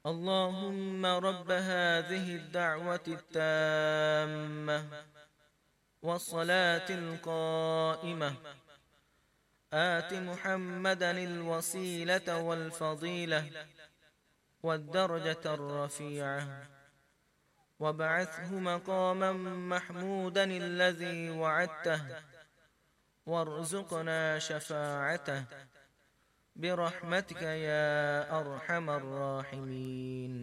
اللهم رب هذه الدعوة التامة والصلاة القائمة آت محمدا الوسيلة والفضيلة والدرجة الرفيعة وابعثه مقاما محمودا الذي وعدته وارزقنا شفاعته برحمتك يا أرحم الراحمين.